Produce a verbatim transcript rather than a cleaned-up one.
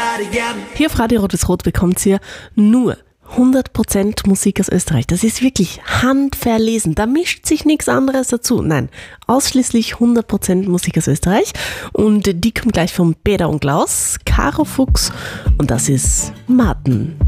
Hier auf Radio Rotes Rot bekommt ihr nur hundert Prozent Musik aus Österreich. Das ist wirklich handverlesen. Da mischt sich nichts anderes dazu. Nein, ausschließlich hundert Prozent Musik aus Österreich. Und die kommt gleich von Peter und Klaus, Caro Fuchs und das ist Martin.